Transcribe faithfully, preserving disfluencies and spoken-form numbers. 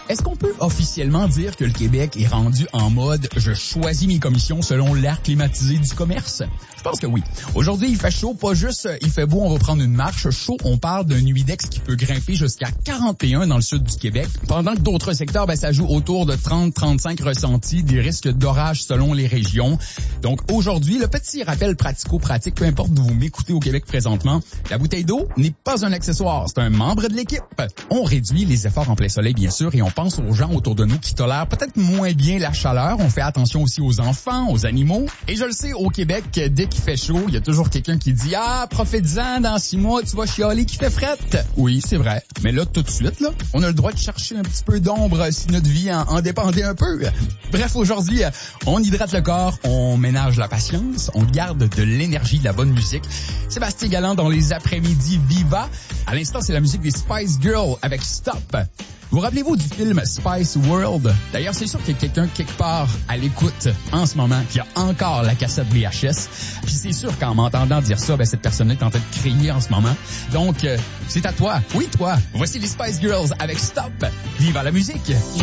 Est-ce qu'on peut officiellement dire que le Québec est rendu en mode « je choisis mes commissions selon l'air climatisé du commerce » ? Je pense que oui. Aujourd'hui, il fait chaud, pas juste il fait beau, on va prendre une marche. Chaud, on parle d'un humidex qui peut grimper jusqu'à quarante et un dans le sud du Québec. Pendant que d'autres secteurs, ben, ça joue autour de trente à trente-cinq ressentis, des risques d'orage selon les régions. Donc aujourd'hui, le petit rappel pratico-pratique, peu importe d'où vous m'écoutez au Québec présentement, la bouteille d'eau n'est pas un accessoire, c'est un membre de l'équipe. On réduit les efforts en plein soleil, bien sûr, et on pense aux gens autour de nous qui tolèrent peut-être moins bien la chaleur. On fait attention aussi aux enfants, aux animaux. Et je le sais, au Québec, dès qu'il fait chaud, il y a toujours quelqu'un qui dit « Ah, profite-en, dans six mois, tu vas chialer qu'il fait frette. » Oui, c'est vrai. Mais là, tout de suite, là, on a le droit de chercher un petit peu d'ombre si notre vie en, en dépendait un peu. Bref, aujourd'hui, on hydrate le corps, on ménage la patience, on garde de l'énergie, de la bonne musique. Sébastien Galland dans les après-midi Viva. À l'instant, c'est la musique des Spice Girls avec Stop. Vous rappelez-vous du film Spice World? D'ailleurs, c'est sûr qu'il y a quelqu'un quelque part à l'écoute en ce moment qui a encore la cassette V H S. Puis c'est sûr qu'en m'entendant dire ça, ben cette personne-là est en train de crier en ce moment. Donc, euh, c'est à toi. Oui, toi. Voici les Spice Girls avec Stop. Vive la musique!